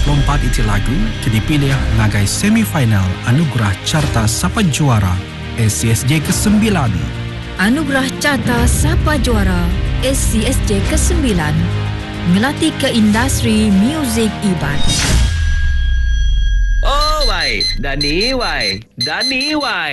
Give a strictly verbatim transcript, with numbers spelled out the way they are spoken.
puluh empat iti lagu kini pilih ngagai semifinal Anugerah Carta Sapa Juara S C S J kesembilan. Anugerah Carta Sapa Juara S C S J kesembilan ngelatih ke industri muzik Iban. Oh, wai. Dani, wai. Dani, wai.